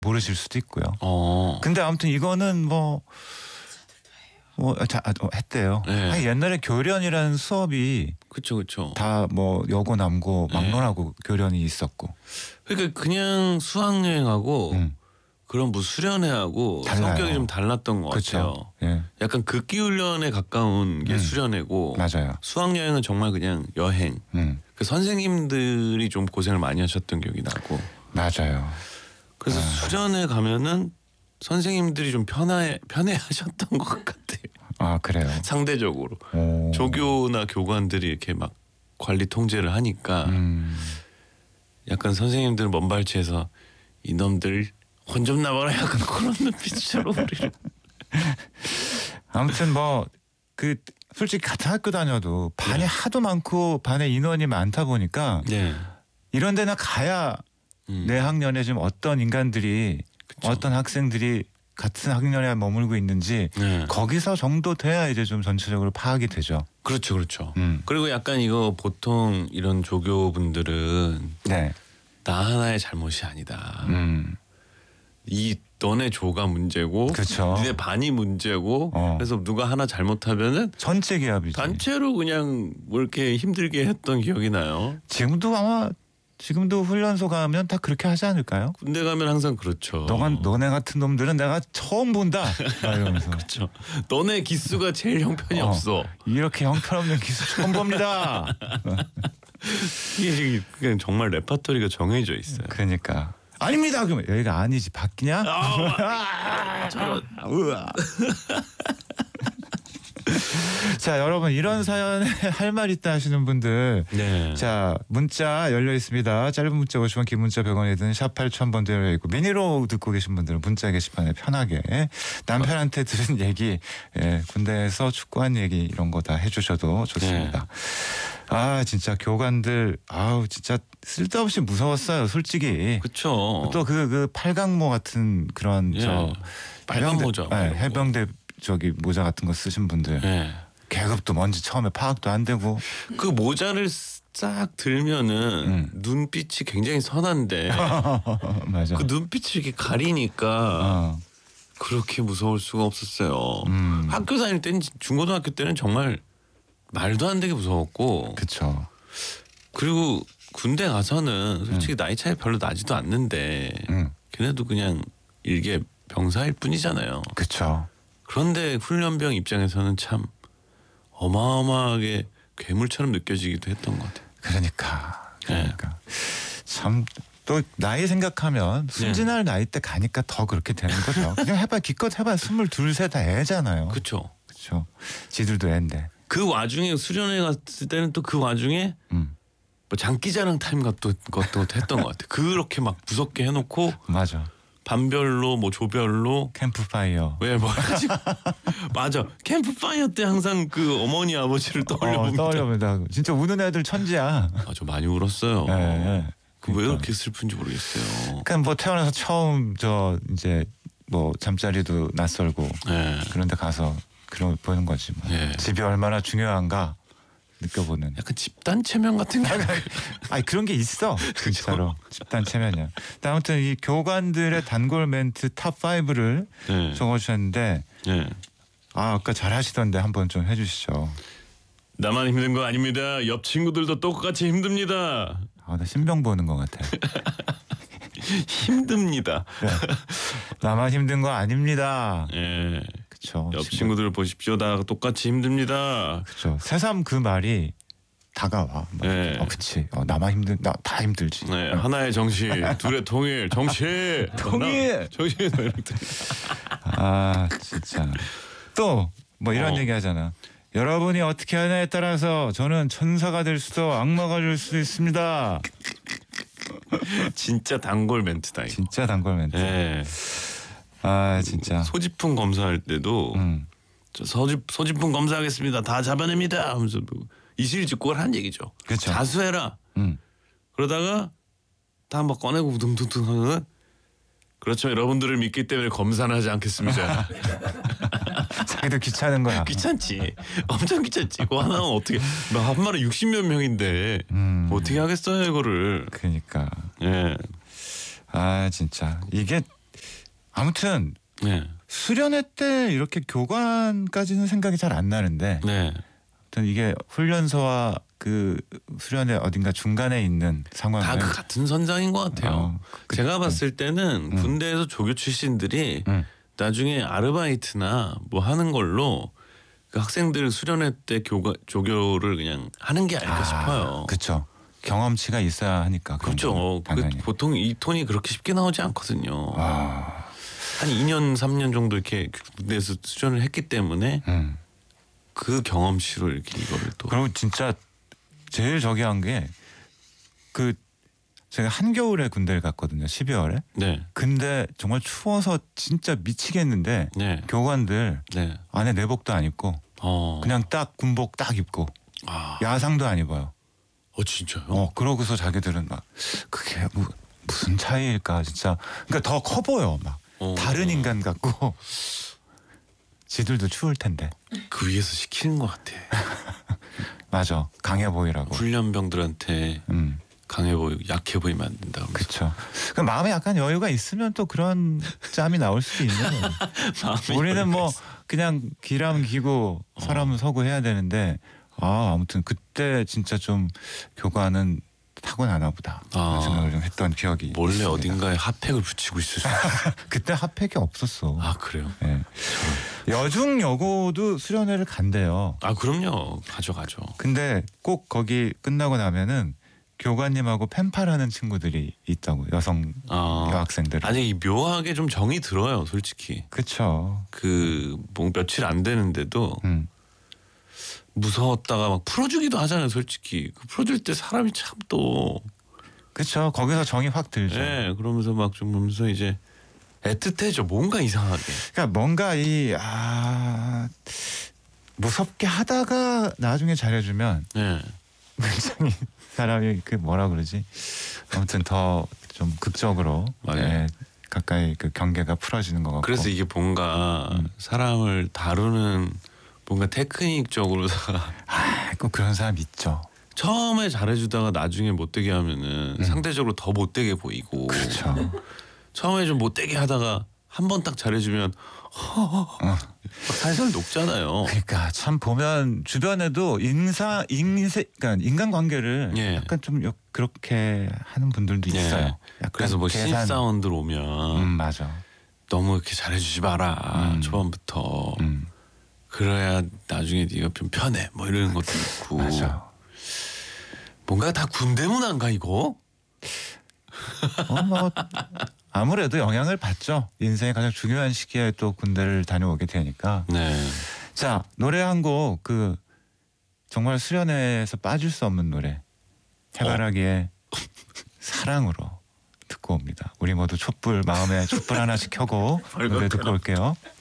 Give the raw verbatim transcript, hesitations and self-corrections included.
모르실 수도 있고요. 어. 근데 아무튼 이거는 뭐 뭐 자, 어, 했대요. 네. 아니, 옛날에 교련이라는 수업이 그렇죠, 그렇죠. 다 뭐 여고 남고 네. 막론하고 교련이 있었고. 그러니까 그냥 수학 여행하고 음. 그런 뭐 수련회하고 달라요. 성격이 좀 달랐던 것 같아요. 그렇죠. 예. 약간 극기 훈련에 가까운 게 음. 수련회고 맞아요. 수학 여행은 정말 그냥 여행. 음. 그 선생님들이 좀 고생을 많이 하셨던 기억이 나고. 맞아요. 그래서 아. 수련회 가면은 선생님들이 좀 편해 편해하셨던 것 같아요. 아 그래요. 상대적으로 오. 조교나 교관들이 이렇게 막 관리 통제를 하니까 음. 약간 선생님들 먼발치에서 이놈들 혼 좀 나봐라 약간 그런 눈빛으로 우리를. 아무튼 뭐 그 솔직히 같은 학교 다녀도 반이 네. 하도 많고 반에 인원이 많다 보니까 네. 이런 데나 가야 음. 내 학년에 지금 어떤 인간들이 그쵸. 어떤 학생들이 같은 학년에 머물고 있는지 네. 거기서 정도 돼야 이제 좀 전체적으로 파악이 되죠. 그렇죠, 그렇죠. 음. 그리고 약간 이거 보통 이런 조교분들은 네. 나 하나의 잘못이 아니다. 음. 이 너네 조가 문제고, 그쵸. 니네 반이 문제고, 어. 그래서 누가 하나 잘못하면은 전체 기합이지. 단체로 그냥 뭐 이렇게 힘들게 했던 기억이 나요. 지금도 아마 지금도 훈련소 가면 다 그렇게 하지 않을까요? 군대 가면 항상 그렇죠. 너가 너네 같은 놈들은 내가 처음 본다. 막 이러면서. 그렇죠. 너네 기수가 제일 형편이 어. 없어. 이렇게 형편없는 기술 처음 봅니다. 이게 그냥 정말 레파토리가 정해져 있어요. 그러니까 아닙니다. 그러면 여기가 아니지 바뀌냐? 아, 저런. 우와. 자 여러분 이런 사연에 할 말 있다 하시는 분들 네. 자 문자 열려 있습니다. 짧은 문자 오십 원 긴 문자 백 원이 드는 샵 팔천 번 열려 있고 미니로 듣고 계신 분들은 문자 게시판에 편하게 남편한테 들은 얘기 예, 군대에서 축구한 얘기 이런 거 다 해주셔도 좋습니다. 네. 아 진짜 교관들 아우 진짜 쓸데없이 무서웠어요 솔직히. 그렇죠. 또 그 그 팔강모 같은 그런 예. 저 빨간 해병대- 모자. 네, 이런 거. 해병대 저기 모자 같은 거 쓰신 분들 예. 계급도 뭔지 처음에 파악도 안 되고 그 모자를 싹 들면은 음. 눈빛이 굉장히 선한데 맞아. 그 눈빛이 이렇게 가리니까 어. 그렇게 무서울 수가 없었어요. 음. 학교 다닐 때는 중고등학교 때는 정말 말도 안 되게 무서웠고 그쵸. 그리고 군대 가서는 솔직히 나이 차이 별로 나지도 않는데 음. 걔네도 그냥 일개 병사일 뿐이잖아요. 그쵸. 그런데 훈련병 입장에서는 참 어마어마하게 괴물처럼 느껴지기도 했던 것 같아요. 그러니까 그러니까 참 또 나이 생각하면 순진할 나이 때 가니까 더 그렇게 되는 거죠. 그냥 해봐 기껏 해봐 스물둘 셋 다 애잖아요. 그렇죠. 그쵸. 지들도 애인데. 그 와중에 수련회 갔을 때는 또 그 와중에 음. 뭐 장기자랑 타임 같은 것도 했던 것 같아요. 그렇게 막 무섭게 해놓고 맞아. 반별로 뭐 조별로 캠프파이어. 왜 뭐지? 맞아. 캠프파이어 때 항상 그 어머니 아버지를 어, 떠올려봅니다. 떠올려봅니다. 진짜 우는 애들 천지야. 아, 저 많이 울었어요. 예, 예. 그 왜 그러니까. 그렇게 슬픈지 모르겠어요. 그러니까 뭐 태어나서 처음 저 이제 뭐 잠자리도 낯설고 예. 그런데 가서 그런 보는 거지 뭐. 예. 집이 얼마나 중요한가 느껴보는. 약간 집단 체면 같은 게 아니 그런 게 있어 진짜로 집단 체면이야. 근데 아무튼 이 교관들의 단골 멘트 탑 파이브를 네. 적어주셨는데 예. 아 아까 잘하시던데 한번 좀 해주시죠. 나만 힘든 거 아닙니다. 옆 친구들도 똑같이 힘듭니다. 아, 나 신병 보는 것 같아. 힘듭니다. 네. 나만 힘든 거 아닙니다. 예. 그쵸. 옆 친구들 보십시오. 다 똑같이 힘듭니다. 그쵸. 새삼 그 말이 다가와. 막, 네. 어, 그치. 어, 나만 힘든, 나 다 힘들지. 네, 하나의 정신, 둘의 통일, 정신, 통일! 정신 이렇게. 아, 진짜. 또, 뭐 이런 어. 얘기 하잖아. 여러분이 어떻게 하냐에 따라서 저는 천사가 될 수도 악마가 될 수도 있습니다. 진짜 단골 멘트다 이거. 진짜 단골 멘트. 예. 아, 진짜. 소지품 검사할 때도 음. 저 소지 소지품 검사하겠습니다. 다 잡아냅니다. 하면서 이실직고를 한 얘기죠. 그쵸. 자수해라. 음. 그러다가 다 막 꺼내고 우등두둥 하면 그렇죠. 여러분들을 믿기 때문에 검사는 하지 않겠습니다. 자기도 귀찮은 거야. 귀찮지. 엄청 귀찮지. 그거 하나는 어떻게 한 마리 육십몇 명인데 음. 어떻게 하겠어요 이거를. 그러니까. 예. 아, 진짜. 이게 아무튼 네. 수련회 때 이렇게 교관까지는 생각이 잘 안 나는데 네. 아무튼 이게 훈련소와 그 수련회 어딘가 중간에 있는 상황은 다 그 같은 선장인 것 같아요. 어, 그- 제가 봤을 때는 음. 군대에서 조교 출신들이 음. 나중에 아르바이트나 뭐 하는 걸로 그 학생들 수련회 때 교가, 조교를 그냥 하는 게 아닐까 싶어요. 그렇죠. 경험치가 있어야 하니까. 그런 그렇죠. 거는 그 당연히. 보통 이 톤이 그렇게 쉽게 나오지 않거든요. 아, 한 이 년 삼 년 정도 이렇게 군대에서 수련을 했기 때문에 음. 그 경험치로 이렇게 이거를 또 그리고 진짜 제일 저기 한 게 그 제가 한겨울에 군대를 갔거든요. 십이월에. 네. 근데 정말 추워서 진짜 미치겠는데 네. 교관들 네. 안에 내복도 안 입고 어. 그냥 딱 군복 딱 입고 아. 야상도 안 입어요. 어 진짜요? 어 그러고서 자기들은 막 그게 뭐, 무슨 차이일까 진짜. 그러니까 더 커 보여 막 어. 다른 인간 같고 지들도 추울 텐데. 그 위에서 시키는 것 같아. 맞아 강해 보이라고. 훈련병들한테 음 강해 보이고 약해 보이면 안 된다. 그렇죠. 그 마음에 약간 여유가 있으면 또 그런 짬이 나올 수도 있는 거예요. 우리는 뭐 그냥 기라면 기고 서라면 서고 해야 되는데 아 아무튼 그때 진짜 좀 교관은 타고나나 보다 아. 그런 생각을 좀 했던 기억이 몰래 있습니다. 어딘가에 핫팩을 붙이고 있을 수 있어요. 그때 핫팩이 없었어. 아 그래요? 예. 여중 여고도 수련회를 간대요. 아 그럼요. 가져가죠. 근데 꼭 거기 끝나고 나면은 교관님하고 펜팔하는 친구들이 있다고 여성 아. 여학생들. 아니 이 묘하게 좀 정이 들어요. 솔직히 그렇죠. 그 뭐 며칠 안 되는데도 음. 무서웠다가 막 풀어주기도 하잖아요. 솔직히 그 풀어줄 때 사람이 참 또 그렇죠. 거기서 정이 확 들죠. 예, 그러면서 막 좀 보면서 이제 애틋해져. 뭔가 이상하게. 그러니까 뭔가 이 아, 무섭게 하다가 나중에 잘해주면 예. 굉장히 사람이 그 뭐라 그러지? 아무튼 더 좀 극적으로 맞아요. 예, 가까이 그 경계가 풀어지는 것 같고. 그래서 이게 뭔가 음. 사람을 다루는 뭔가 테크닉적으로다가 아, 꼭 그런 사람 있죠. 처음에 잘해주다가 나중에 못되게 하면은 음. 상대적으로 더 못되게 보이고 그렇죠. 처음에 좀 못되게 하다가 한 번 딱 잘해주면 어. 막 살살 녹잖아요. 그러니까 참 보면 주변에도 인사 인세 그러니까 인간관계를 예. 약간 좀 요- 그렇게 하는 분들도 예. 있어요. 약간 그래서 뭐 신입 계산- 사원들 오면 음 맞아. 너무 이렇게 잘해주지 마라. 음. 초반부터. 음 그래야 나중에 네가 좀 편해. 뭐 이런 것도 있고. 맞아. 뭔가 다 군대 문화인가 이거? 어, 뭐 아무래도 영향을 받죠. 인생의 가장 중요한 시기에 또 군대를 다녀오게 되니까. 네. 자 노래 한 곡 그 정말 수련회에서 빠질 수 없는 노래 해바라기의 사랑으로 듣고 옵니다. 우리 모두 촛불 마음에 촛불 하나씩 켜고 노래 듣고 올게요.